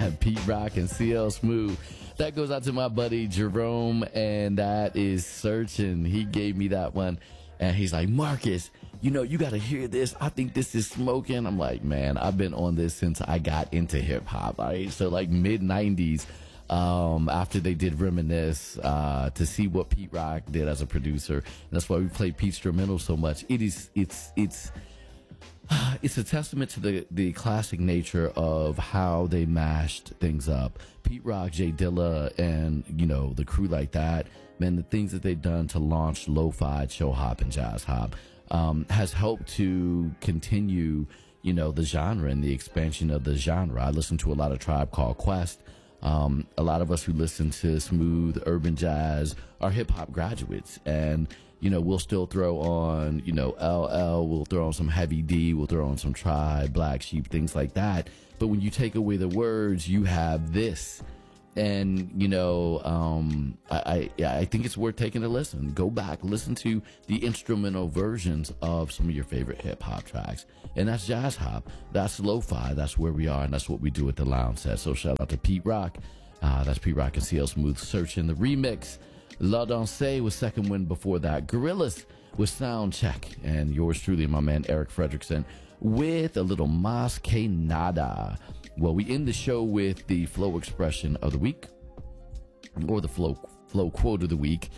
Pete Rock and CL Smooth. That goes out to my buddy Jerome, and that is Searching. He gave me that one, and he's like, Marcus, you know, you got to hear this. I think this is smoking. I'm like, man, I've been on this since I got into hip hop. Right? So like mid 90s, after they did Reminisce, to see what Pete Rock did as a producer. And that's why we play Pete's instrumental so much. It's a testament to the classic nature of how they mashed things up. Pete Rock, Jay Dilla, and, you know, the crew like that, man, the things that they've done to launch lo-fi, chill hop, and jazz hop, has helped to continue, you know, the genre and the expansion of the genre. I listen to a lot of Tribe Called Quest. A lot of us who listen to smooth urban jazz are hip hop graduates, and you know, we'll still throw on, you know, LL, we'll throw on some Heavy D, we'll throw on some Tribe, Black Sheep, things like that. But when you take away the words, you have this. And, you know, I think it's worth taking a listen. Go back, listen to the instrumental versions of some of your favorite hip hop tracks. And that's jazz hop, that's lo-fi, that's where we are, and that's what we do at the Lounge Set. So shout out to Pete Rock. That's Pete Rock and CL Smooth, Searching. The remix, La Danse was second win before that. Gorillaz with Sound Check. And yours truly, my man Eric Fredrickson, with a little Mas Que Nada. Well, we end the show with the flow expression of the week, or the flow quote of the week.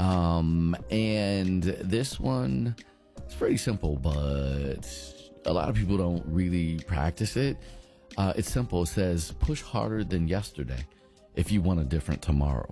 And this one, it's pretty simple, but a lot of people don't really practice it. It's simple. It says, push harder than yesterday if you want a different tomorrow.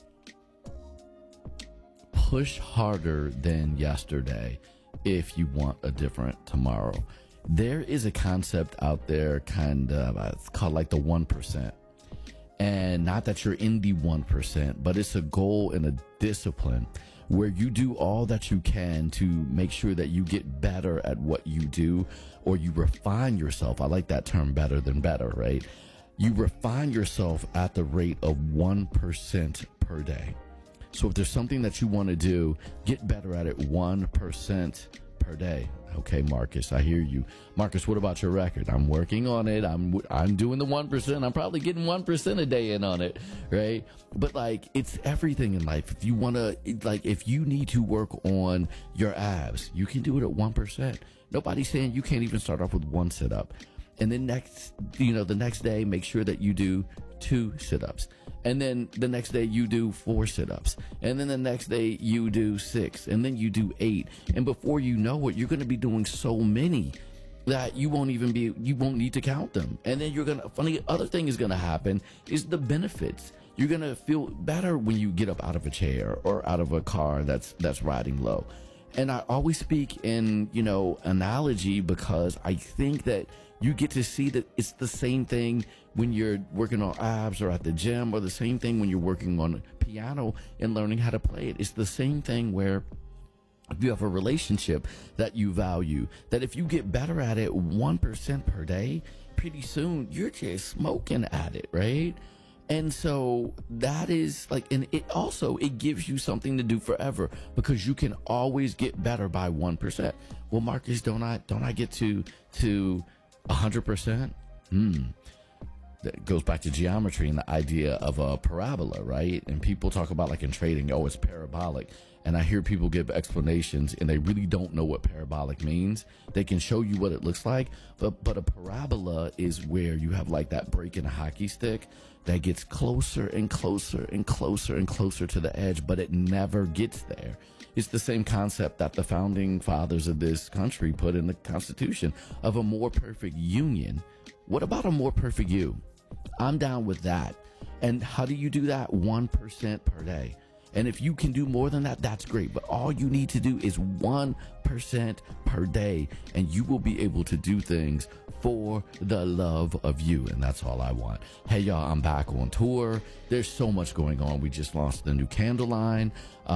Push harder than yesterday if you want a different tomorrow. There is a concept out there, kind of, it's called like the 1%. And not that you're in the 1%, but it's a goal and a discipline where you do all that you can to make sure that you get better at what you do, or you refine yourself. I like that term, better than better, right? You refine yourself at the rate of 1% per day. So if there's something that you want to do, get better at it 1% per day. Okay, Marcus, I hear you. Marcus, what about your record? I'm working on it. I'm doing the 1%. I'm probably getting 1% a day in on it, right? But like, it's everything in life. If you want to, like, if you need to work on your abs, you can do it at 1%. Nobody's saying you can't even start off with one sit-up. And then the next day, make sure that you do 2 sit-ups. And then the next day you do 4 sit-ups. And then the next day you do 6. And then you do 8. And before you know it, you're going to be doing so many that you won't need to count them. And then other thing is going to happen is the benefits. You're going to feel better when you get up out of a chair or out of a car that's riding low. And I always speak in, analogy, because I think that you get to see that it's the same thing when you're working on abs or at the gym, or the same thing when you're working on piano and learning how to play it. It's the same thing where if you have a relationship that you value, that if you get better at it 1% per day, pretty soon you're just smoking at it, right? And so that is like, and it gives you something to do forever, because you can always get better by 1%. Well, Marcus, don't I get to 100%? That goes back to geometry and the idea of a parabola, right? And people talk about, like in trading, it's parabolic. And I hear people give explanations and they really don't know what parabolic means. They can show you what it looks like, but a parabola is where you have like that break in a hockey stick that gets closer and closer and closer and closer to the edge, but it never gets there. It's the same concept that the founding fathers of this country put in the Constitution of a more perfect union. What about a more perfect you? I'm down with that. And how do you do that? 1% per day. And if you can do more than that, that's great. But all you need to do is 1% per day, and you will be able to do things for the love of you. And that's all I want. Hey, y'all, I'm back on tour. There's so much going on. We just launched the new candle line,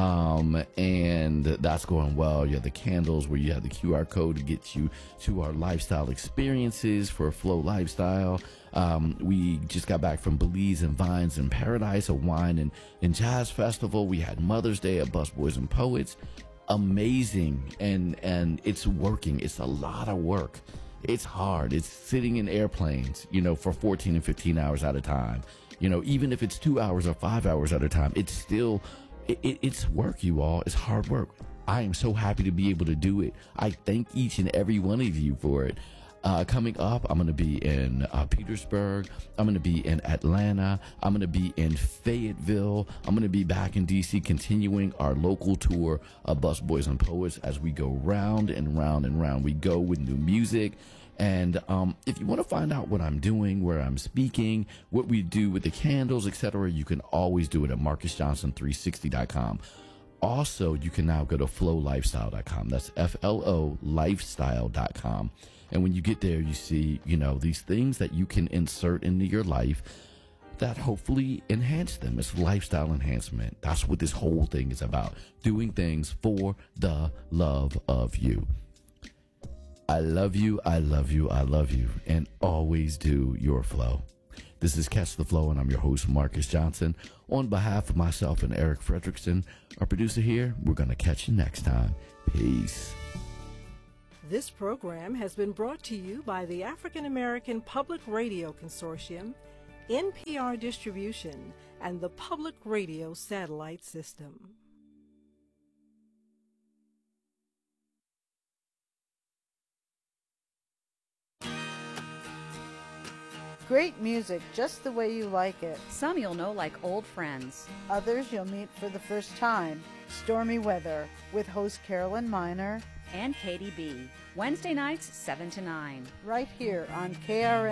and that's going well. You have the candles where you have the QR code to get you to our lifestyle experiences for a flow lifestyle. We just got back from Belize and Vines in Paradise, a wine and jazz festival. We had Mother's Day at Busboys and Poets. Amazing. And it's working. It's a lot of work. It's hard. It's sitting in airplanes, for 14 and 15 hours at a time. Even if it's 2 hours or 5 hours at a time, it's still, it's work, you all. It's hard work. I am so happy to be able to do it. I thank each and every one of you for it. Coming up, I'm going to be in Petersburg. I'm going to be in Atlanta. I'm going to be in Fayetteville. I'm going to be back in D.C. continuing our local tour of Busboys and Poets as we go round and round and round. We go with new music. And if you want to find out what I'm doing, where I'm speaking, what we do with the candles, etc., you can always do it at MarcusJohnson360.com. Also, you can now go to flowlifestyle.com. That's FLO lifestyle.com. And when you get there, you see, these things that you can insert into your life that hopefully enhance them. It's lifestyle enhancement. That's what this whole thing is about. Doing things for the love of you. I love you, I love you, I love you. And always do your flow. This is Catch the Flow, and I'm your host, Marcus Johnson. On behalf of myself and Eric Fredrickson, our producer here, we're going to catch you next time. Peace. This program has been brought to you by the African American Public Radio Consortium, NPR Distribution, and the Public Radio Satellite System. Great music, just the way you like it. Some you'll know like old friends. Others you'll meet for the first time. Stormy Weather with host Carolyn Miner and Katie B. Wednesday nights, 7 to 9. Right here on KRN.